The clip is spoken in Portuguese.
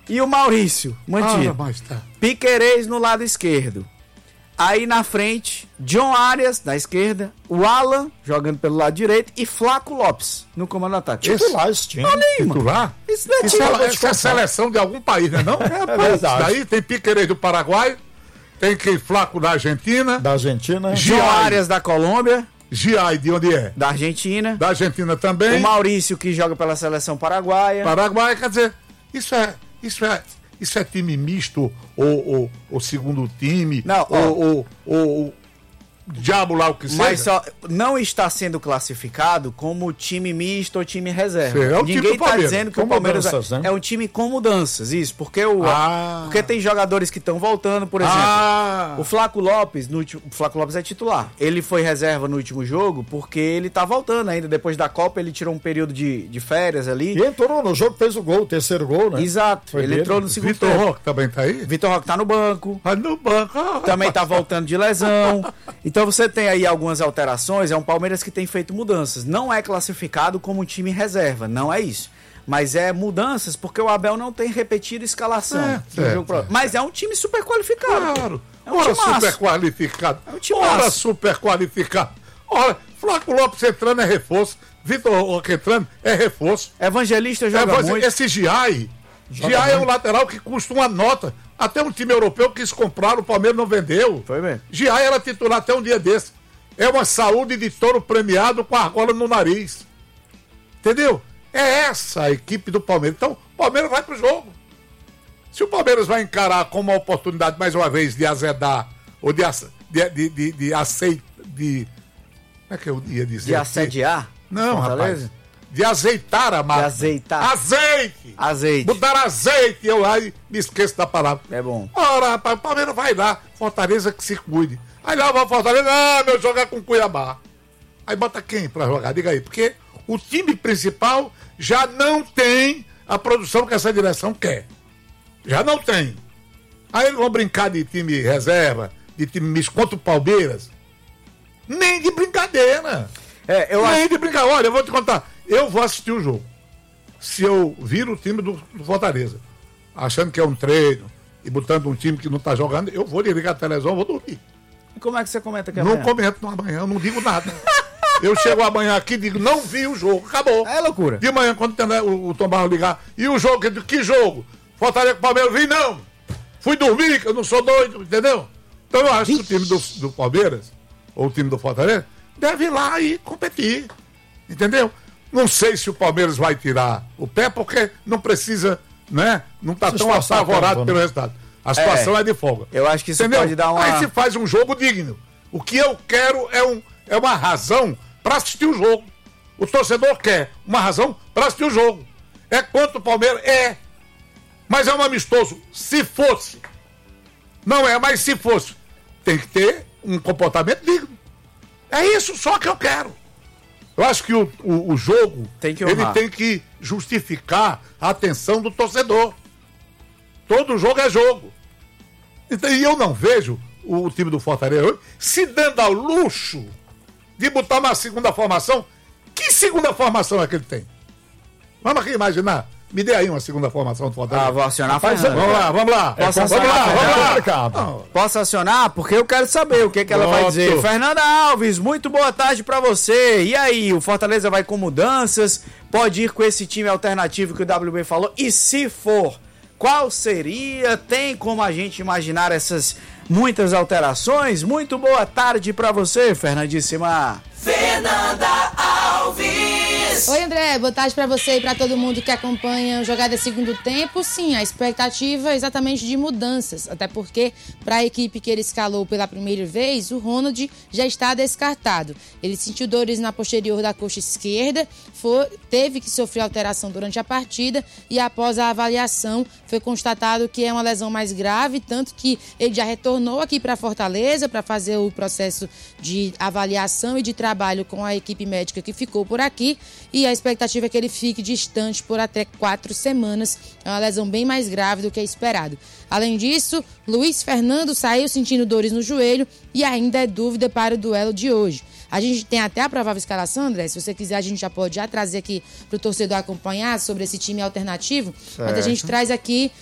e o Maurício, mantido. Mas tá. Piquerez no lado esquerdo. Aí na frente, John Arias na esquerda, o Alan jogando pelo lado direito e Flaco Lopes no comando do ataque. Titular esse time. Olha aí, mano. Titular? Isso não é Isso time. é seleção de algum país, né? Não? É verdade. Daí tem Piquerez do Paraguai, tem que Flaco da Argentina, Da Argentina. John Arias da Colômbia, Giai de onde é? da Argentina. Da Argentina também. O Maurício que joga pela seleção paraguaia. Paraguai, quer dizer, isso é time misto ou segundo time, Não, ou diabo lá o que seja. Mas só não está sendo classificado como time misto ou time reserva. Sim, é o time Ninguém do está Palmeiras. dizendo que Com o Palmeiras mudanças, né? é um time com mudanças, isso, porque porque tem jogadores que estão voltando, por exemplo. O Flaco Lopes, o Flaco Lopes é titular. Ele foi reserva no último jogo porque ele tá voltando ainda. Depois da Copa, ele tirou um período de férias ali. E entrou no jogo, fez o gol, o terceiro gol, né? Exato, Foi ele dele. entrou no segundo Vitor tempo. Roque também tá aí? Vitor Roque tá no banco. Tá no banco. Também tá voltando de lesão. Então você tem aí algumas alterações. É um Palmeiras que tem feito mudanças. Não é classificado como time reserva, não é isso. Mas é mudanças porque o Abel não tem repetido escalação. Mas é um time super qualificado. Claro. É um Ora timaço. super qualificado. É um timaço. Ora super qualificado. Ora, Flaco Lopes entrando é reforço. Vitor Roque entrando é reforço. Evangelista joga muito. Esse Giai é um lateral que custa uma nota. Até um time europeu quis comprar, o Palmeiras não vendeu. Foi mesmo. Giai era titular até um dia desse. É uma saúde de touro premiado com a argola no nariz. Entendeu? É essa a equipe do Palmeiras. Então, o Palmeiras vai pro jogo. Se o Palmeiras vai encarar como uma oportunidade, mais uma vez, de azedar, ou de aceitar. Como é que eu ia dizer? De assediar? Não, Fortaleza? rapaz. De azeitar a máquina. De azeitar. Azeite! Botar azeite, eu lá e me esqueço da palavra. É bom. Ora, rapaz, o Palmeiras vai lá. Fortaleza que se cuide. Aí lá vai o Fortaleza, meu jogo é com Cuiabá. Aí bota quem pra jogar? Diga aí. Porque o time principal já não tem a produção que essa direção quer. Já não tem. Aí eles vão brincar de time reserva, de time misto contra o Palmeiras. Nem de brincadeira. Nem de brincadeira. Olha, eu vou te contar. Eu vou assistir o jogo. Se eu vir o time do Fortaleza, achando que é um treino, e botando um time que não tá jogando, eu vou desligar a televisão, vou dormir. E como é que você comenta que é Não amanhã? comento no amanhã, eu não digo nada. Eu chego amanhã aqui e digo, não vi o jogo, acabou. É loucura. De manhã, quando tem, o Tom Barros ligar, e o jogo, que jogo? Fortaleza com o Palmeiras, vi não. Fui dormir, que eu não sou doido, entendeu? Então eu acho que o time do Palmeiras, ou o time do Fortaleza, deve ir lá e competir, entendeu? Não sei se o Palmeiras vai tirar o pé, porque não precisa, né? Não tá tão apavorado pelo resultado. A situação é de folga. Eu acho que isso entendeu? pode dar uma... Aí se faz um jogo digno. O que eu quero é uma razão para assistir o jogo. O torcedor quer uma razão para assistir o jogo. É contra o Palmeiras? É. Mas é um amistoso. Se fosse. Não é, mas se fosse. Tem que ter um comportamento digno. É isso só que eu quero. Eu acho que o jogo ele tem que justificar a atenção do torcedor. Todo jogo é jogo. Então, e eu não vejo o time do Fortaleza hoje se dando ao luxo de botar uma segunda formação. Que segunda formação é que ele tem? Vamos aqui imaginar. Me dê aí uma segunda formação do Fortaleza. Vou acionar a Fernanda. Vamos lá. Posso acionar? Posso acionar? Porque eu quero saber o que ela vai dizer. Fernanda Alves, muito boa tarde pra você. E aí, o Fortaleza vai com mudanças? Pode ir com esse time alternativo que o WB falou? E se for, qual seria? Tem como a gente imaginar essas muitas alterações? Muito boa tarde pra você, Fernandíssima. Fernanda Alves. Oi, André, boa tarde pra você e pra todo mundo que acompanha o Jogada Segundo Tempo. Sim, a expectativa é exatamente de mudanças, até porque para a equipe que ele escalou pela primeira vez, o Ronald já está descartado. Ele sentiu dores na posterior da coxa esquerda, teve que sofrer alteração durante a partida e após a avaliação foi constatado que é uma lesão mais grave, tanto que ele já retornou aqui para Fortaleza para fazer o processo de avaliação e de trabalho com a equipe médica que ficou por aqui, e a expectativa é que ele fique distante por até 4 semanas. É uma lesão bem mais grave do que é esperado. Além disso, Luiz Fernando saiu sentindo dores no joelho e ainda é dúvida para o duelo de hoje. A gente tem até a provável escalação, André. Se você quiser, a gente já pode trazer aqui para o torcedor acompanhar sobre esse time alternativo. Certo. Mas a gente traz aqui